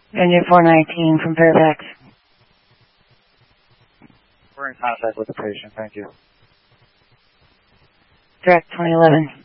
Engine 419 from Fairfax. We're in contact with the patient. Thank you. Direct 2011.